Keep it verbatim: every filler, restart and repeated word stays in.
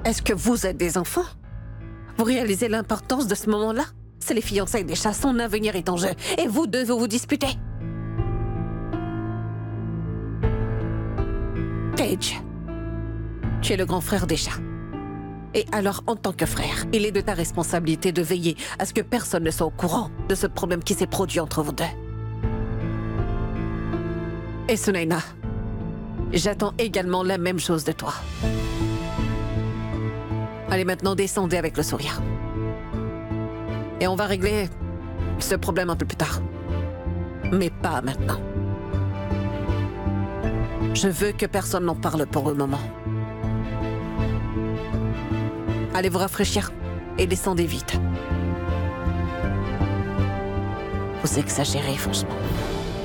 Est-ce que vous êtes des enfants? Vous réalisez l'importance de ce moment-là? C'est les fiançailles des chats, son avenir est en jeu. Et vous deux, vous vous disputez. Paige, tu es le grand frère des chats. Et alors, en tant que frère, il est de ta responsabilité de veiller à ce que personne ne soit au courant de ce problème qui s'est produit entre vous deux. Et Sunaina, j'attends également la même chose de toi. Allez, maintenant, descendez avec le sourire. Et on va régler ce problème un peu plus tard. Mais pas maintenant. Je veux que personne n'en parle pour le moment. Allez vous rafraîchir et descendez vite. Vous exagérez, franchement.